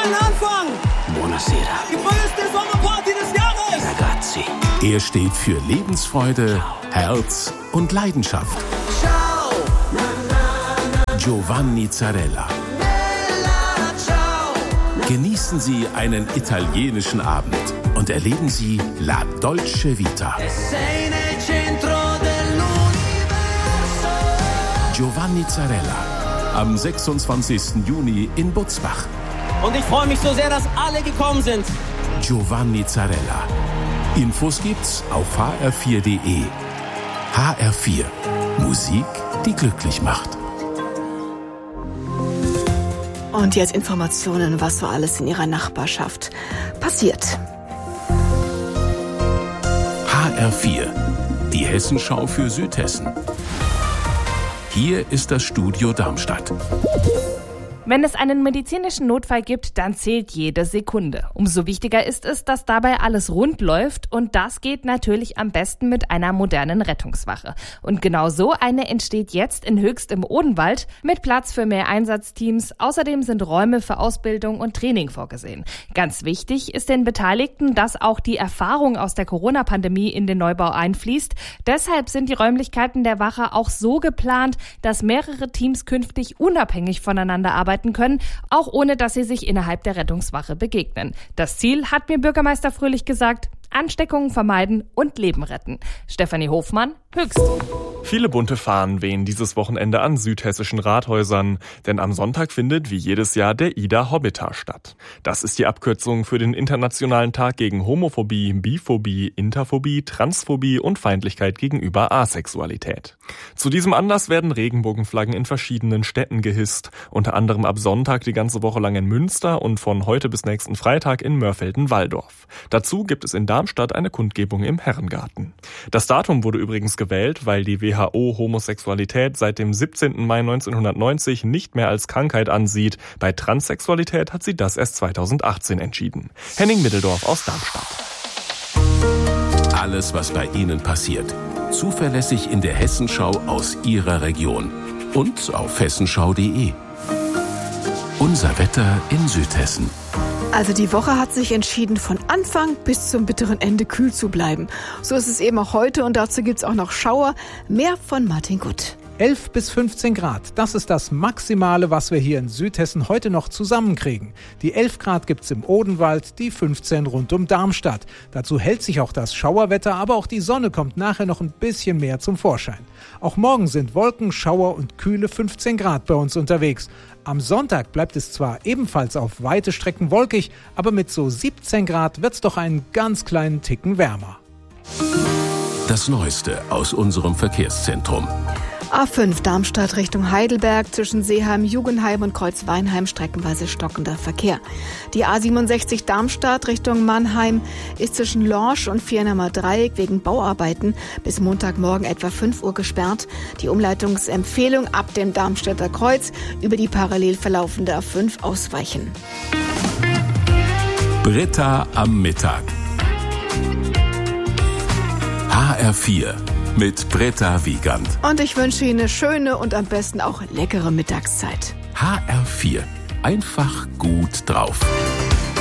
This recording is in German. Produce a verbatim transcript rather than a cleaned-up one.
neuen Anfang. Buonasera. Die größte Sommerparty des Jahres. Ragazzi. Er steht für Lebensfreude, Herz und Leidenschaft. Ciao. Giovanni Zarella. Bella, ciao. Genießen Sie einen italienischen Abend und erleben Sie La Dolce Vita. Sei nel centro dell'universo. Giovanni Zarella. Am sechsundzwanzigsten Juni in Butzbach. Und ich freue mich so sehr, dass alle gekommen sind. Giovanni Zarella. Infos gibt's auf h r vier punkt d e. H R vier. Musik, die glücklich macht. Und jetzt Informationen, was so alles in Ihrer Nachbarschaft passiert. H R vier. Die Hessenschau für Südhessen. Hier ist das Studio Darmstadt. Wenn es einen medizinischen Notfall gibt, dann zählt jede Sekunde. Umso wichtiger ist es, dass dabei alles rund läuft, und das geht natürlich am besten mit einer modernen Rettungswache. Und genau so eine entsteht jetzt in Höchst im Odenwald mit Platz für mehr Einsatzteams. Außerdem sind Räume für Ausbildung und Training vorgesehen. Ganz wichtig ist den Beteiligten, dass auch die Erfahrung aus der Corona-Pandemie in den Neubau einfließt. Deshalb sind die Räumlichkeiten der Wache auch so geplant, dass mehrere Teams künftig unabhängig voneinander arbeiten können, auch ohne dass sie sich innerhalb der Rettungswache begegnen. Das Ziel, hat mir Bürgermeister Fröhlich gesagt: Ansteckungen vermeiden und Leben retten. Stefanie Hofmann, Höchst. Viele bunte Fahnen wehen dieses Wochenende an südhessischen Rathäusern, denn am Sonntag findet wie jedes Jahr der Ida Hobbita statt. Das ist die Abkürzung für den Internationalen Tag gegen Homophobie, Biphobie, Interphobie, Transphobie und Feindlichkeit gegenüber Asexualität. Zu diesem Anlass werden Regenbogenflaggen in verschiedenen Städten gehisst, unter anderem ab Sonntag die ganze Woche lang in Münster und von heute bis nächsten Freitag in Mörfelden-Walldorf. Dazu gibt es in Darmstadt eine Kundgebung im Herrengarten. Das Datum wurde übrigens gewählt, weil die W H O Homosexualität seit dem siebzehnten Mai neunzehnhundertneunzig nicht mehr als Krankheit ansieht. Bei Transsexualität hat sie das erst zweitausendachtzehn entschieden. Henning Middeldorf aus Darmstadt. Alles, was bei Ihnen passiert, zuverlässig in der Hessenschau aus Ihrer Region und auf hessenschau punkt d e. Unser Wetter in Südhessen. Also die Woche hat sich entschieden, von Anfang bis zum bitteren Ende kühl zu bleiben. So ist es eben auch heute, und dazu gibt's auch noch Schauer. Mehr von Martin Gutt. elf bis fünfzehn Grad, das ist das Maximale, was wir hier in Südhessen heute noch zusammenkriegen. Die elf Grad gibt's im Odenwald, die fünfzehn rund um Darmstadt. Dazu hält sich auch das Schauerwetter, aber auch die Sonne kommt nachher noch ein bisschen mehr zum Vorschein. Auch morgen sind Wolken, Schauer und kühle fünfzehn Grad bei uns unterwegs. Am Sonntag bleibt es zwar ebenfalls auf weite Strecken wolkig, aber mit so siebzehn Grad wird's doch einen ganz kleinen Ticken wärmer. Das Neueste aus unserem Verkehrszentrum. A fünf Darmstadt Richtung Heidelberg, zwischen Seeheim, Jugendheim und Kreuzweinheim streckenweise stockender Verkehr. Die A siebenundsechzig Darmstadt Richtung Mannheim ist zwischen Lorsch und Viernheimer Dreieck wegen Bauarbeiten bis Montagmorgen etwa fünf Uhr gesperrt. Die Umleitungsempfehlung: ab dem Darmstädter Kreuz über die parallel verlaufende A fünf ausweichen. Britta am Mittag. H R vier. Mit Britta Wiegand. Und ich wünsche Ihnen eine schöne und am besten auch leckere Mittagszeit. H R vier. Einfach gut drauf.